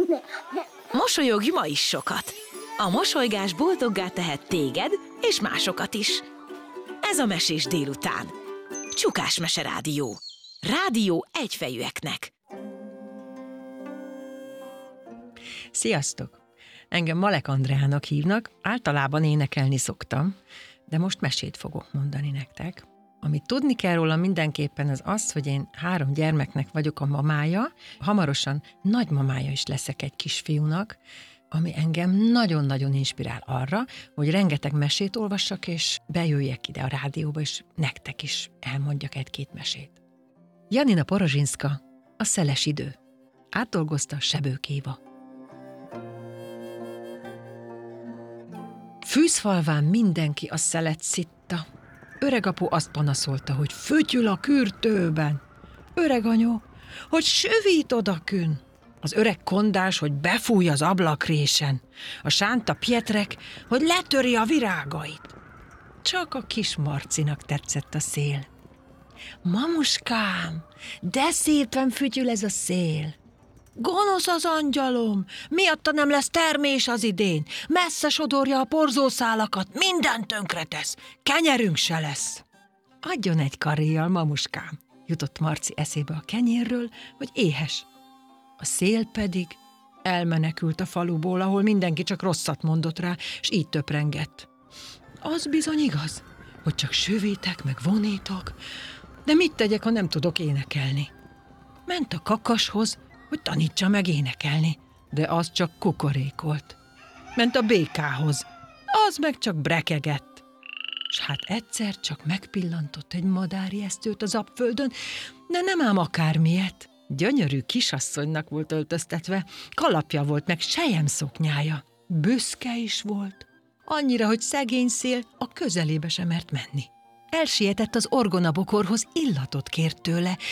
Mosolyogj ma is sokat. A mosolygás boldoggá tehet téged és másokat is. Ez a Mesés délután. Csukás Mese Rádió. Rádió egyfejűeknek. Sziasztok! Engem Malek Andreának hívnak, általában énekelni szoktam, de most mesét fogok mondani nektek. Amit tudni kell róla mindenképpen az az, hogy én 3 gyermeknek vagyok a mamája, hamarosan nagymamája is leszek egy kisfiúnak, ami engem nagyon-nagyon inspirál arra, hogy rengeteg mesét olvassak, és bejöjjek ide a rádióba, és nektek is elmondjak 1-2 mesét. Janina Porozsinszka, A szeles idő. Átdolgozta Sebők Éva. Fűzfalván mindenki a szelet szitta. Öregapu azt panaszolta, hogy fütyül a kürtőben. Öreganyó, hogy süvít odakün. Az öreg kondás, hogy befúj az ablakrésen. A sánta Pietrek, hogy letöri a virágait. Csak a kis Marcinak tetszett a szél. Mamuskám, de szépen fütyül ez a szél. Gonosz az angyalom, miatta nem lesz termés az idén. Messze sodorja a porzószálakat, mindent tönkretesz, kenyerünk se lesz. Adjon egy karréjjal, mamuskám, jutott Marci eszébe a kenyérről, hogy éhes. A szél pedig elmenekült a faluból, ahol mindenki csak rosszat mondott rá, s így töprengett. Az bizony igaz, hogy csak süvítek, meg vonítok, de mit tegyek, ha nem tudok énekelni? Ment a kakashoz, hogy tanítsa meg énekelni, de az csak kukorékolt. Ment a békához, az meg csak brekegett. S hát egyszer csak megpillantott egy madárjesztőt az apföldön, de nem ám akármilyet. Gyönyörű kisasszonynak volt öltöztetve, kalapja volt meg selyemszoknyája. Büszke is volt, annyira, hogy szegény szél a közelébe sem mert menni. Elsietett az orgonabokorhoz, illatot kért tőle,